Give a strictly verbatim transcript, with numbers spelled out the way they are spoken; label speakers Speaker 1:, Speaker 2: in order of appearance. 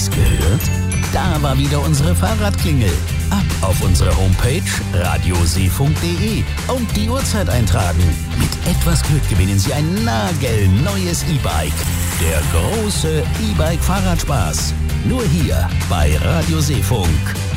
Speaker 1: Sie's gehört? Da war wieder unsere Fahrradklingel. Ab auf unsere Homepage radiosefunk punkt de und die Uhrzeit eintragen. Mit etwas Glück gewinnen Sie ein nagelneues E-Bike. Der große E-Bike-Fahrradspaß. Nur hier bei Radio Seefunk.